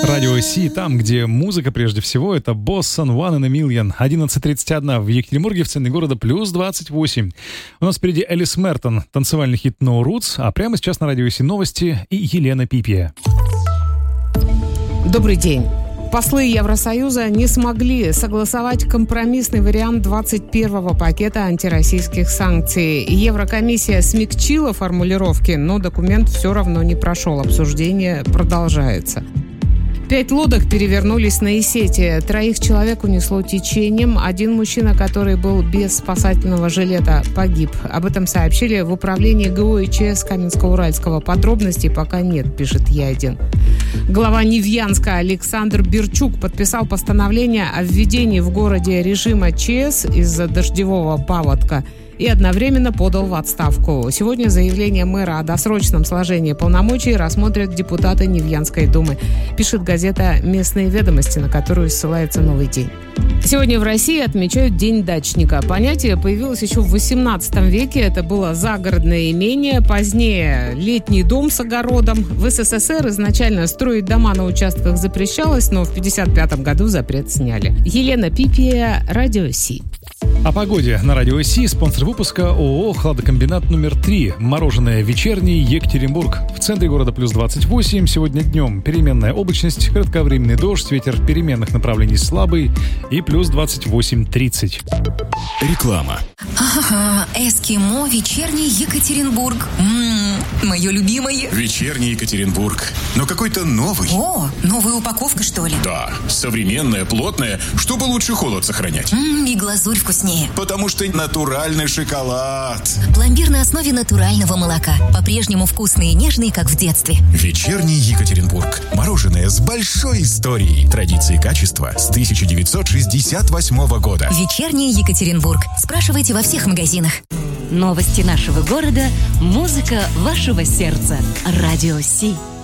Радио Си, там, где музыка прежде всего, это Boston One in a Million. 11:31 в Екатеринбурге, в центре города, плюс 28. У нас впереди Элис Мертон, танцевальный хит No Roots, а прямо сейчас на Радио Си новости и Елена Пипия. Добрый день. Послы Евросоюза не смогли согласовать компромиссный вариант 21-го пакета антироссийских санкций. Еврокомиссия смягчила формулировки, но документ все равно не прошел. Обсуждение продолжается. 5 лодок перевернулись на Исетии. 3 человек унесло течением. Один мужчина, который был без спасательного жилета, погиб. Об этом сообщили в управлении ГУ и ЧС Каменско-Уральского. Подробностей пока нет, пишет Е1. Глава Невьянска Александр Берчук подписал постановление о введении в городе режима ЧС из-за дождевого паводка и одновременно подал в отставку. Сегодня заявление мэра о досрочном сложении полномочий рассмотрят депутаты Невьянской думы, пишет газета «Местные ведомости», на которую ссылается «Новый день». Сегодня в России отмечают День дачника. Понятие появилось еще в XVIII веке. Это было загородное имение, позднее летний дом с огородом. В СССР изначально строить дома на участках запрещалось, но в 1955 году запрет сняли. Елена Пипия, Радио Си. О погоде на Радио Си. Спонсор выпуска ООО «Хладокомбинат номер 3». Мороженое вечерний, Екатеринбург. В центре города плюс 28. Сегодня днем переменная облачность, кратковременный дождь, ветер переменных направлений слабый и плюс 28-30. Реклама. Ага, эскимо, вечерний Екатеринбург. Мое любимое. Вечерний Екатеринбург. Но какой-то новый. О, новая упаковка, что ли? Да, современная, плотная, чтобы лучше холод сохранять. И глазурь вкуснее. Потому что натуральный шоколад. Пломбир на основе натурального молока. По-прежнему вкусный и нежный, как в детстве. Вечерний Екатеринбург. Мороженое с большой историей. Традиции и качества с 1968 года. Вечерний Екатеринбург. Спрашивайте во всех магазинах. Новости нашего города, музыка вашего сердца. Радио Си.